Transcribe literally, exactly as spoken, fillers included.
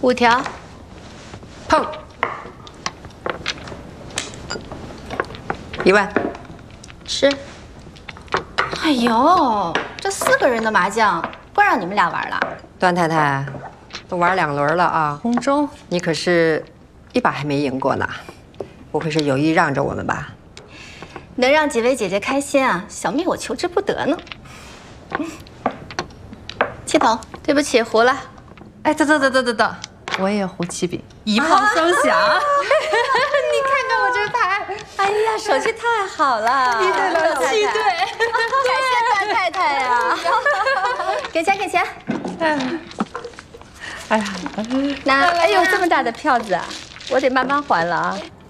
五条。 碰。一万。 是。哎呦，这四个人的麻将，光让你们俩玩了。 段太太，都玩两轮了啊。 红中， 你可是一把还没赢过呢，不会是有意让着我们吧？ 能让几位姐姐开心啊，小命我求之不得呢。七筒，对不起，胡了。 哎，等等等等等等，我也胡七饼，一炮双响。 你看看我这牌，哎呀，手气太好了， 一对了，七对， 感谢段太太呀。给钱给钱。 哎呀， 那哎呦，这么大的票子啊，我得慢慢还了啊。